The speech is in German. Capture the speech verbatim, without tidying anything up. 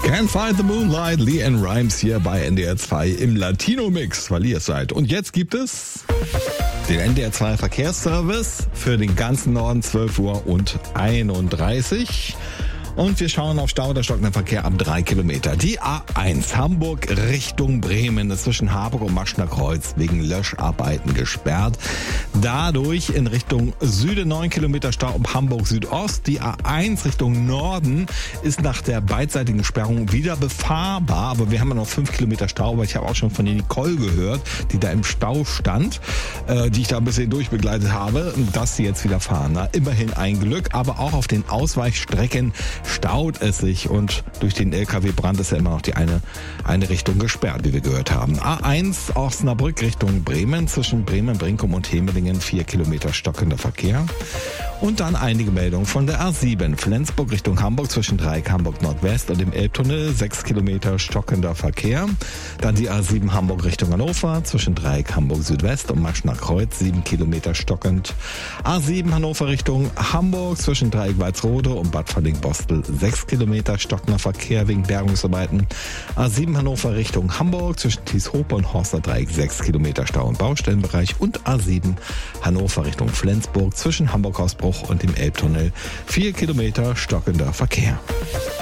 Can't Find the Moonlight, Leanne Rimes hier bei N D R zwei im Latino-Mix, weil ihr es seid. Und jetzt gibt es den N D R zwei Verkehrsservice für den ganzen Norden, zwölf Uhr und einunddreißig. Und wir schauen auf Stau oder stockenden Verkehr ab drei Kilometer. Die A eins Hamburg Richtung Bremen ist zwischen Harburg und Maschner Kreuz wegen Löscharbeiten gesperrt. Dadurch in Richtung Süden neun Kilometer Stau um Hamburg Südost. Die A eins Richtung Norden ist nach der beidseitigen Sperrung wieder befahrbar. Aber wir haben ja noch fünf Kilometer Stau. Aber ich habe auch schon von der Nicole gehört, die da im Stau stand, äh, die ich da ein bisschen durchbegleitet habe, dass sie jetzt wieder fahren. Na, immerhin ein Glück. Aber auch auf den Ausweichstrecken staut es sich und durch den L K W-Brand ist ja immer noch die eine, eine Richtung gesperrt, wie wir gehört haben. A eins Osnabrück Richtung Bremen, zwischen Bremen, Brinkum und Hemelingen vier Kilometer stockender Verkehr. Und dann einige Meldungen von der A sieben Flensburg Richtung Hamburg zwischen Dreieck Hamburg Nordwest und dem Elbtunnel sechs Kilometer stockender Verkehr. Dann die A sieben Hamburg Richtung Hannover zwischen Dreieck Hamburg Südwest und Maschner Kreuz sieben Kilometer stockend. A sieben Hannover Richtung Hamburg zwischen Dreieck Walsrode und Bad Falling-Bostel sechs Kilometer stockender Verkehr wegen Bergungsarbeiten. A sieben Hannover Richtung Hamburg zwischen Thieshope und Horster Dreieck sechs Kilometer Stau- und Baustellenbereich. Und A sieben Hannover Richtung Flensburg zwischen Hamburg Hausbruch und dem Elbtunnel vier Kilometer stockender Verkehr.